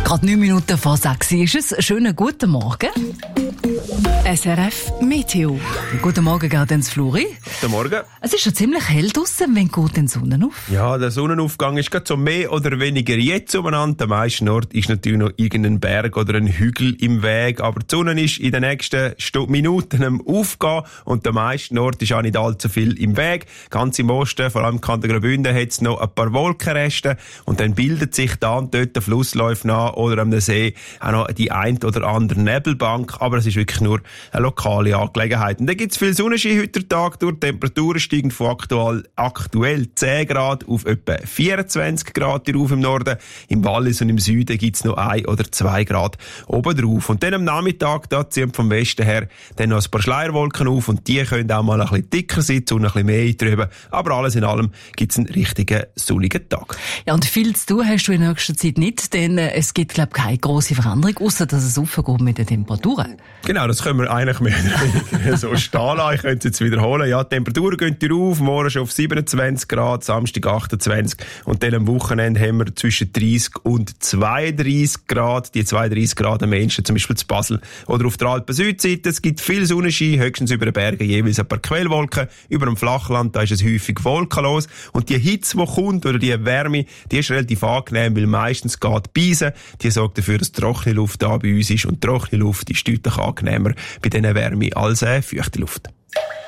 Gerade 9 Minuten vor 6 ist es. Schönen guten Morgen. SRF Meteo. Guten Morgen, Gaudenz Fluri. Guten Morgen. Es ist schon ziemlich hell draussen, wenn geht die Sonne auf? Ja, der Sonnenaufgang ist gerade so mehr oder weniger jetzt umeinander. Am meisten Ort ist natürlich noch irgendein Berg oder ein Hügel im Weg, aber die Sonne ist in den nächsten Minuten am Aufgehen und der meisten Ort ist auch nicht allzu viel im Weg. Ganz im Osten, vor allem im Kanton Graubünden, hat es noch ein paar Wolkenreste und dann bildet sich da und dort der Flussläufe nach oder am See auch noch die ein oder andere Nebelbank, aber es ist wirklich nur eine lokale Angelegenheit. Und dann gibt es viel Sonnenschein heute Tag durch. Die Temperaturen steigen von aktuell 10 Grad auf etwa 24 Grad hier rauf im Norden. Im Wallis und im Süden gibt es noch 1 oder 2 Grad oben drauf. Und dann am Nachmittag, da ziehen vom Westen her dann noch ein paar Schleierwolken auf und die können auch mal ein bisschen dicker sein, und ein bisschen mehr eintrüben. Aber alles in allem gibt es einen richtigen sonnigen Tag. Ja, und viel zu tun hast du in nächster Zeit nicht, denn es gibt, glaube ich, keine grosse Veränderung, außer dass es aufgeht mit den Temperaturen. Genau, das können wir eigentlich mehr oder weniger so stehen lassen. Ich könnte es jetzt wiederholen. Ja, die Temperaturen gehen hier rauf, morgen schon auf 27 Grad, Samstag 28 und dann am Wochenende haben wir zwischen 30 und 32 Grad. Die 32 Grad am Menschen, zum Beispiel zu Basel oder auf der Alpen-Südseite. Es gibt viel Sonnenschein, höchstens über den Bergen jeweils ein paar Quellwolken. Über dem Flachland, da ist es häufig wolkenlos. Und die Hitze, die kommt, oder die Wärme, die ist relativ angenehm, weil meistens geht Beisen. Die sorgt dafür, dass trockene Luft da bei uns ist. Und trockene Luft ist deutlich angenehmer bei dieser Wärme als feuchte Luft.